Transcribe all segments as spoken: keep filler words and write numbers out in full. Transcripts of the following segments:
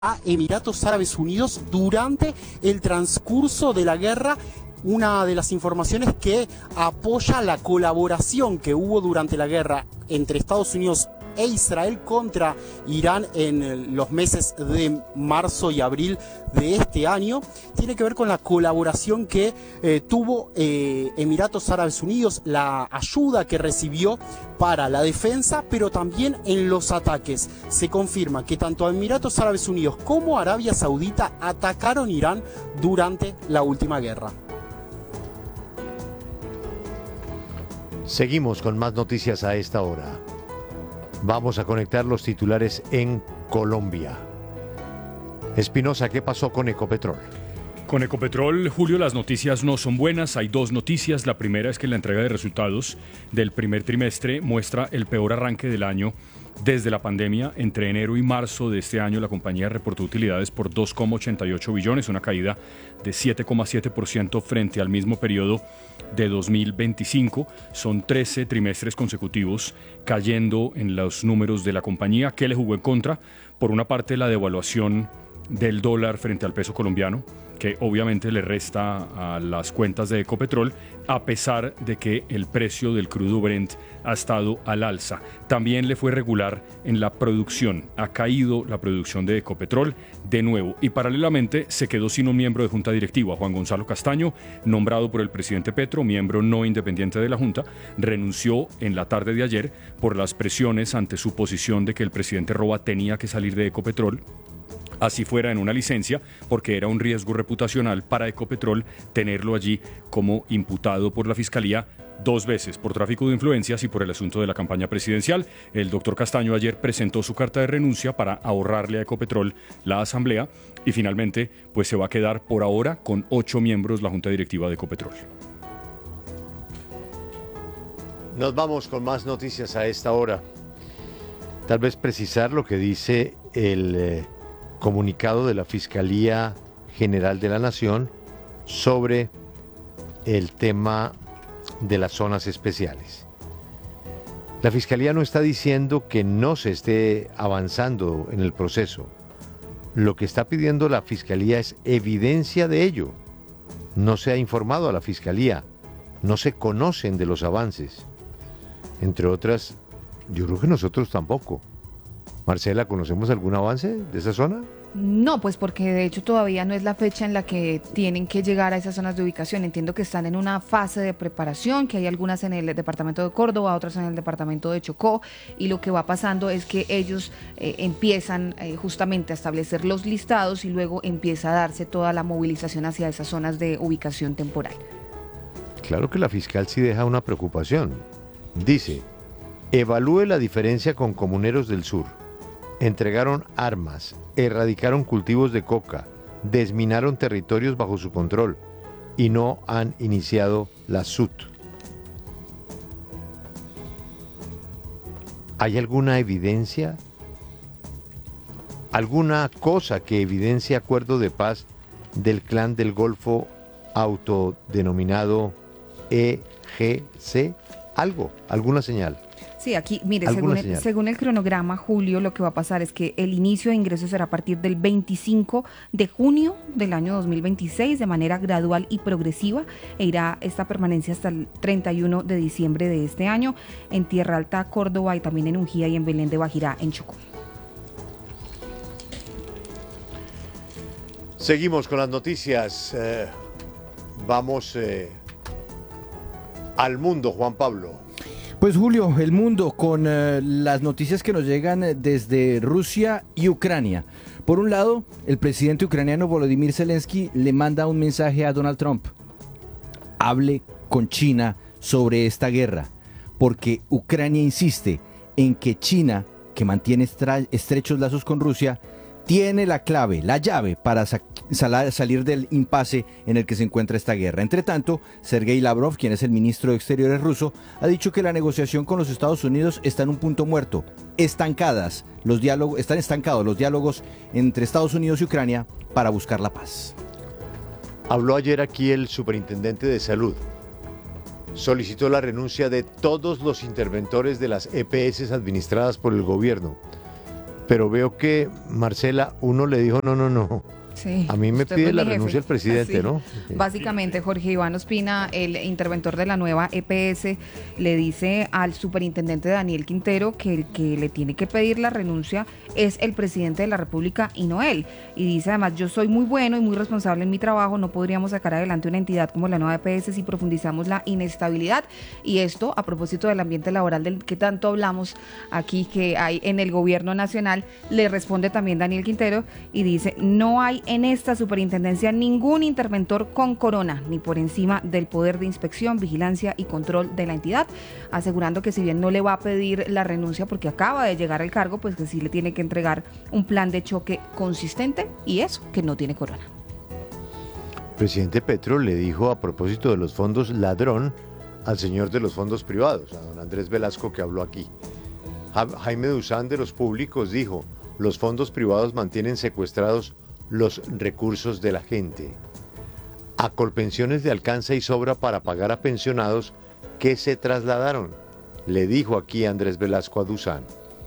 a Emiratos Árabes Unidos durante el transcurso de la guerra. Una de las informaciones que apoya la colaboración que hubo durante la guerra entre Estados Unidos e Israel contra Irán en los meses de marzo y abril de este año, tiene que ver con la colaboración que eh, tuvo eh, Emiratos Árabes Unidos, la ayuda que recibió para la defensa, pero también en los ataques. Se confirma que tanto Emiratos Árabes Unidos como Arabia Saudita atacaron Irán durante la última guerra. Seguimos con más noticias a esta hora. Vamos a conectar los titulares en Colombia. Espinosa, ¿qué pasó con Ecopetrol? Con Ecopetrol, Julio, las noticias no son buenas. Hay dos noticias. La primera es que la entrega de resultados del primer trimestre muestra el peor arranque del año desde la pandemia. Entre enero y marzo de este año, la compañía reportó utilidades por dos coma ochenta y ocho billones, una caída de siete coma siete por ciento frente al mismo periodo de dos mil veinticinco. Son trece trimestres consecutivos cayendo en los números de la compañía. ¿Qué le jugó en contra? Por una parte, la devaluación del dólar frente al peso colombiano, que obviamente le resta a las cuentas de Ecopetrol, a pesar de que el precio del crudo Brent ha estado al alza. También le fue regular en la producción. Ha caído la producción de Ecopetrol de nuevo y paralelamente se quedó sin un miembro de junta directiva. Juan Gonzalo Castaño, nombrado por el presidente Petro, miembro no independiente de la junta, renunció en la tarde de ayer por las presiones ante su posición de que el presidente Roa tenía que salir de Ecopetrol, así fuera en una licencia, porque era un riesgo reputacional para Ecopetrol tenerlo allí como imputado por la Fiscalía dos veces por tráfico de influencias y por el asunto de la campaña presidencial. El doctor Castaño ayer presentó su carta de renuncia para ahorrarle a Ecopetrol la asamblea y finalmente pues se va a quedar por ahora con ocho miembros la junta directiva de Ecopetrol. Nos vamos con más noticias a esta hora. Tal vez precisar lo que dice el Eh, comunicado de la Fiscalía General de la Nación sobre el tema de las zonas especiales. La Fiscalía no está diciendo que no se esté avanzando en el proceso. Lo que está pidiendo la Fiscalía es evidencia de ello. No se ha informado a la Fiscalía, no se conocen de los avances. Entre otras, yo creo que nosotros tampoco. Marcela, ¿conocemos algún avance de esa zona? No, pues porque de hecho todavía no es la fecha en la que tienen que llegar a esas zonas de ubicación. Entiendo que están en una fase de preparación, que hay algunas en el departamento de Córdoba, otras en el departamento de Chocó, y lo que va pasando es que ellos eh, empiezan eh, justamente a establecer los listados y luego empieza a darse toda la movilización hacia esas zonas de ubicación temporal. Claro que la fiscal sí deja una preocupación. Dice, evalúe la diferencia con comuneros del sur. Entregaron armas, erradicaron cultivos de coca, desminaron territorios bajo su control y no han iniciado la S U T. ¿Hay alguna evidencia? ¿Alguna cosa que evidencie acuerdo de paz del Clan del Golfo autodenominado E G C? ¿Algo? ¿Alguna señal? Sí, aquí, mire, según el, según el cronograma, Julio, lo que va a pasar es que el inicio de ingresos será a partir del veinticinco de junio del año dos mil veintiséis, de manera gradual y progresiva, e irá esta permanencia hasta el treinta y uno de diciembre de este año, en Tierra Alta, Córdoba, y también en Ungía y en Belén de Guajirá, en Chocó. Seguimos con las noticias. Eh, vamos eh, al mundo, Juan Pablo. Pues Julio, el mundo con eh, las noticias que nos llegan desde Rusia y Ucrania. Por un lado, el presidente ucraniano Volodymyr Zelensky le manda un mensaje a Donald Trump. Hable con China sobre esta guerra, porque Ucrania insiste en que China, que mantiene estra- estrechos lazos con Rusia, tiene la clave, la llave para sa- sal- salir del impasse en el que se encuentra esta guerra. Entre tanto, Sergei Lavrov, quien es el ministro de Exteriores ruso, ha dicho que la negociación con los Estados Unidos está en un punto muerto. Estancadas los diálogos, están estancados los diálogos entre Estados Unidos y Ucrania para buscar la paz. Habló ayer aquí el superintendente de salud. Solicitó la renuncia de todos los interventores de las E P S administradas por el gobierno. pero veo que Marcela, uno le dijo no, no, no. Sí, A mí me usted pide fue la mi jefe. renuncia el presidente, Sí. ¿no? Básicamente, Jorge Iván Ospina, el interventor de la nueva E P S, le dice al superintendente Daniel Quintero que el que le tiene que pedir la renuncia es el presidente de la República y no él. Y dice además, yo soy muy bueno y muy responsable en mi trabajo, no podríamos sacar adelante una entidad como la nueva E P S si profundizamos la inestabilidad. Y esto a propósito del ambiente laboral del que tanto hablamos aquí que hay en el gobierno nacional, le responde también Daniel Quintero y dice, no hay en esta superintendencia ningún interventor con corona, ni por encima del poder de inspección, vigilancia y control de la entidad, asegurando que si bien no le va a pedir la renuncia porque acaba de llegar al cargo, pues que sí le tiene que entregar un plan de choque consistente y eso, que no tiene corona. El presidente Petro le dijo a propósito de los fondos ladrón al señor de los fondos privados, a don Andrés Velasco que habló aquí. Ja- Jaime Duzán de los públicos dijo, los fondos privados mantienen secuestrados los recursos de la gente. A Colpensiones le alcanza y sobra para pagar a pensionados que se trasladaron, le dijo aquí Andrés Velasco a Duzán.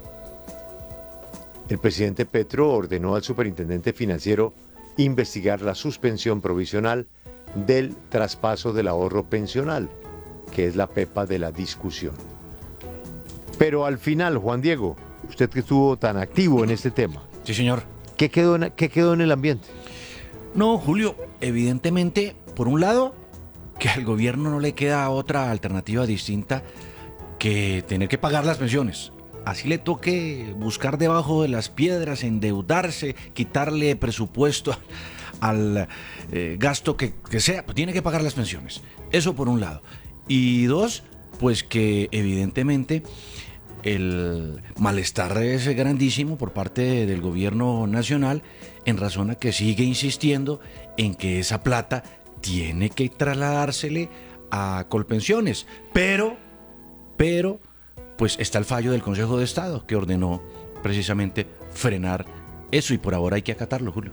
El presidente Petro ordenó al superintendente financiero investigar la suspensión provisional del traspaso del ahorro pensional, que es la pepa de la discusión. Pero al final, Juan Diego, usted que estuvo tan activo en este tema, Sí, señor. ¿qué quedó en, qué quedó en el ambiente? No, Julio, evidentemente, por un lado, que al gobierno no le queda otra alternativa distinta que tener que pagar las pensiones. Así le toque buscar debajo de las piedras, endeudarse, quitarle presupuesto al eh, gasto que, que sea, pues tiene que pagar las pensiones. Eso por un lado. Y dos, pues que evidentemente el malestar es grandísimo por parte del gobierno nacional en razón a que sigue insistiendo en que esa plata tiene que trasladársele a Colpensiones. Pero, pero, pues está el fallo del Consejo de Estado que ordenó precisamente frenar eso y por ahora hay que acatarlo, Julio.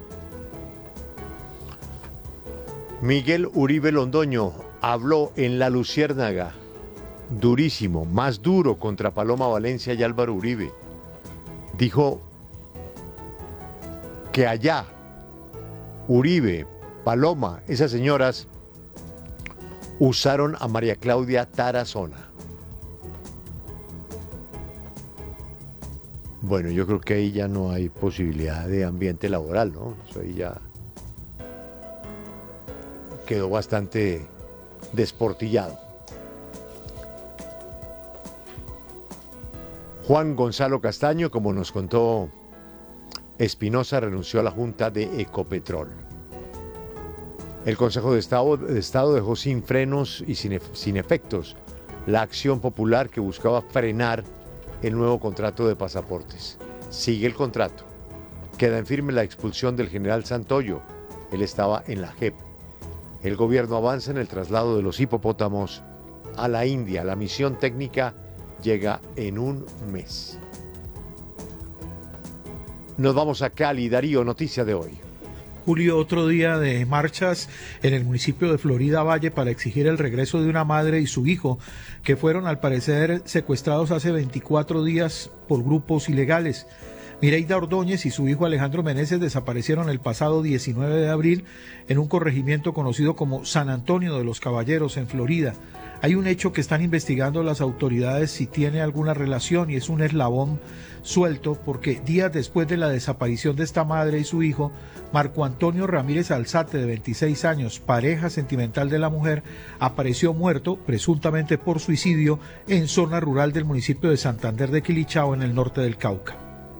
Miguel Uribe Londoño habló en La Luciérnaga, durísimo, más duro contra Paloma Valencia y Álvaro Uribe. Dijo que allá, Uribe, Paloma, esas señoras usaron a María Claudia Tarazona. Bueno, yo creo que ahí ya no hay posibilidad de ambiente laboral, ¿no? Eso ahí ya quedó bastante desportillado. Juan Gonzalo Castaño, como nos contó Espinosa, renunció a la Junta de Ecopetrol. El Consejo de Estado, de Estado dejó sin frenos y sin, sin efectos la acción popular que buscaba frenar el nuevo contrato de pasaportes. Sigue el contrato. Queda en firme la expulsión del general Santoyo. Él estaba en la J E P. El gobierno avanza en el traslado de los hipopótamos a la India. La misión técnica llega en un mes. Nos vamos a Cali. Darío, noticia de hoy. Julio, otro día de marchas en el municipio de Florida Valle para exigir el regreso de una madre y su hijo que fueron al parecer secuestrados hace veinticuatro días por grupos ilegales. Mireida Ordóñez y su hijo Alejandro Meneses desaparecieron el pasado diecinueve de abril en un corregimiento conocido como San Antonio de los Caballeros en Florida. Hay un hecho que están investigando las autoridades si tiene alguna relación y es un eslabón suelto porque días después de la desaparición de esta madre y su hijo, Marco Antonio Ramírez Alzate, de veintiséis años, pareja sentimental de la mujer, apareció muerto, presuntamente por suicidio, en zona rural del municipio de Santander de Quilichao, en el norte del Cauca.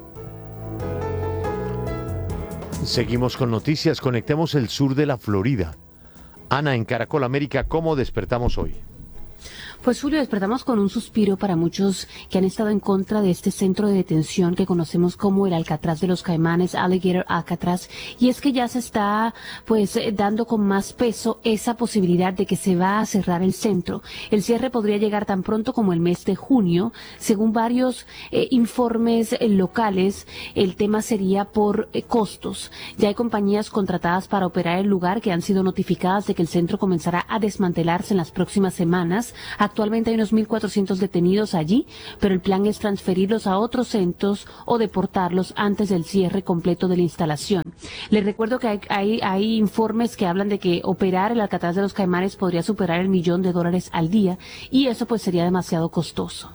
Seguimos con noticias. Conectemos el sur de la Florida. Ana, en Caracol América, ¿cómo despertamos hoy? Pues Julio, despertamos con un suspiro para muchos que han estado en contra de este centro de detención que conocemos como el Alcatraz de los Caimanes, Alligator Alcatraz, y es que ya se está pues dando con más peso esa posibilidad de que se va a cerrar el centro. El cierre podría llegar tan pronto como el mes de junio. Según varios eh, informes eh, locales, el tema sería por eh, costos. Ya hay compañías contratadas para operar el lugar que han sido notificadas de que el centro comenzará a desmantelarse en las próximas semanas. A Actualmente hay unos mil cuatrocientos detenidos allí, pero el plan es transferirlos a otros centros o deportarlos antes del cierre completo de la instalación. Les recuerdo que hay, hay, hay informes que hablan de que operar el Alcatraz de los Caimanes podría superar el millón de dólares al día y eso pues sería demasiado costoso.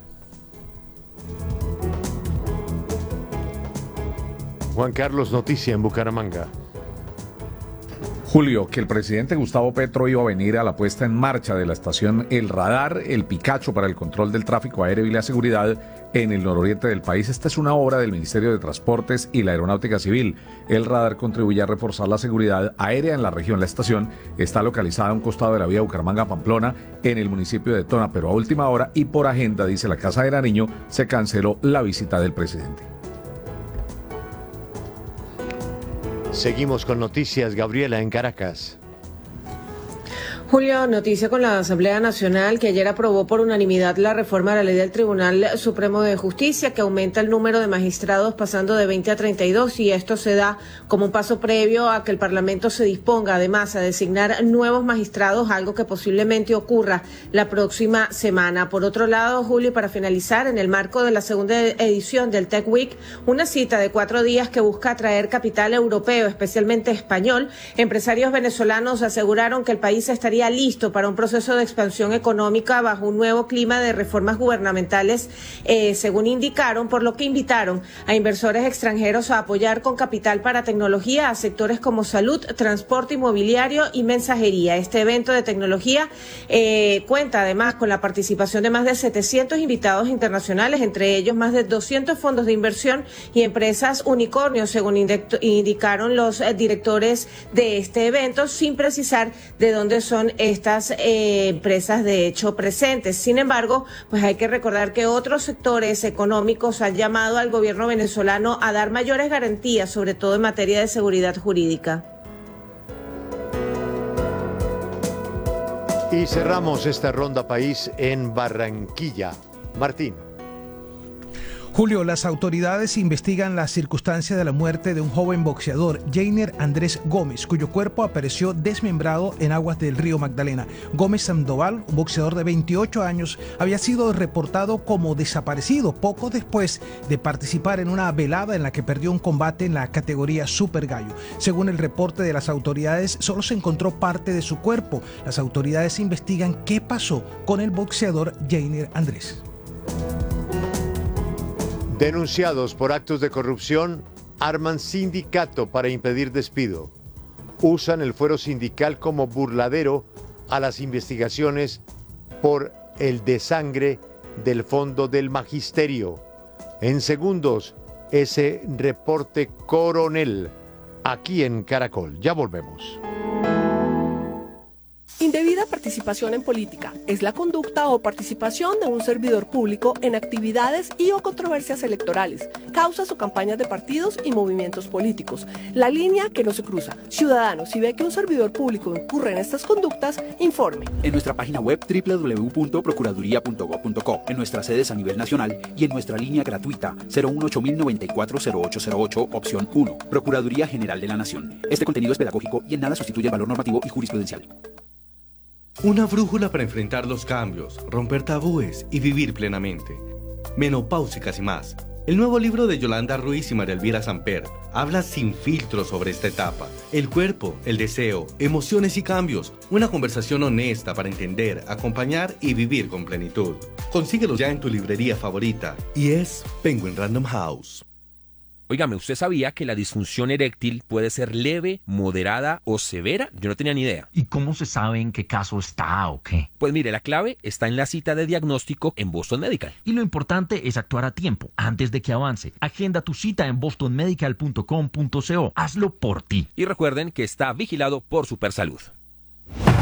Juan Carlos, noticia en Bucaramanga. Julio, que el presidente Gustavo Petro iba a venir a la puesta en marcha de la estación El Radar, el Picacho para el control del tráfico aéreo y la seguridad en el nororiente del país. Esta es una obra del Ministerio de Transportes y la Aeronáutica Civil. El Radar contribuye a reforzar la seguridad aérea en la región. La estación está localizada a un costado de la vía Bucaramanga-Pamplona en el municipio de Tona, pero a última hora y por agenda, dice la Casa de Nariño, se canceló la visita del presidente. Seguimos con noticias, Gabriela, en Caracas. Julio, noticia con la Asamblea Nacional que ayer aprobó por unanimidad la reforma de la ley del Tribunal Supremo de Justicia que aumenta el número de magistrados pasando de veinte a treinta y dos y esto se da como un paso previo a que el Parlamento se disponga además a designar nuevos magistrados, algo que posiblemente ocurra la próxima semana. Por otro lado, Julio, para finalizar, en el marco de la segunda edición del Tech Week, una cita de cuatro días que busca atraer capital europeo, especialmente español, empresarios venezolanos aseguraron que el país estaría listo para un proceso de expansión económica bajo un nuevo clima de reformas gubernamentales, eh, según indicaron, por lo que invitaron a inversores extranjeros a apoyar con capital para tecnología a sectores como salud, transporte inmobiliario y mensajería. Este evento de tecnología eh, cuenta además con la participación de más de setecientos invitados internacionales, entre ellos más de doscientos fondos de inversión y empresas unicornios, según indicaron los eh, directores de este evento, sin precisar de dónde son estas eh, empresas de hecho presentes. Sin embargo, pues hay que recordar que otros sectores económicos han llamado al gobierno venezolano a dar mayores garantías, sobre todo en materia de seguridad jurídica. Y cerramos esta ronda país en Barranquilla. Martín. Julio, las autoridades investigan la circunstancia de la muerte de un joven boxeador, Jainer Andrés Gómez, cuyo cuerpo apareció desmembrado en aguas del río Magdalena. Gómez Sandoval, un boxeador de veintiocho años, había sido reportado como desaparecido poco después de participar en una velada en la que perdió un combate en la categoría Super Gallo. Según el reporte de las autoridades, solo se encontró parte de su cuerpo. Las autoridades investigan qué pasó con el boxeador Jainer Andrés. Denunciados por actos de corrupción, arman sindicato para impedir despido. Usan el fuero sindical como burladero a las investigaciones por el desangre del Fondo del Magisterio. En segundos, ese reporte coronel, aquí en Caracol. Ya volvemos. Indebida participación en política es la conducta o participación de un servidor público en actividades y o controversias electorales, causas o campañas de partidos y movimientos políticos. La línea que no se cruza. Ciudadano, si ve que un servidor público incurre en estas conductas, informe. En nuestra página web doble u doble u doble u punto procuraduría punto gob punto co, en nuestras sedes a nivel nacional y en nuestra línea gratuita cero uno ocho nueve cuatro cero ocho cero ocho, opción uno. Procuraduría General de la Nación. Este contenido es pedagógico y en nada sustituye el valor normativo y jurisprudencial. Una brújula para enfrentar los cambios, romper tabúes y vivir plenamente. Menopáusicas y más. El nuevo libro de Yolanda Ruiz y María Elvira Samper habla sin filtro sobre esta etapa. El cuerpo, el deseo, emociones y cambios. Una conversación honesta para entender, acompañar y vivir con plenitud. Consíguelo ya en tu librería favorita y es Penguin Random House. Óigame, ¿usted sabía que la disfunción eréctil puede ser leve, moderada o severa? Yo no tenía ni idea. ¿Y cómo se sabe en qué caso está o qué? Pues mire, la clave está en la cita de diagnóstico en Boston Medical. Y lo importante es actuar a tiempo, antes de que avance. Agenda tu cita en boston medical punto com punto co. Hazlo por ti. Y recuerden que está vigilado por Supersalud.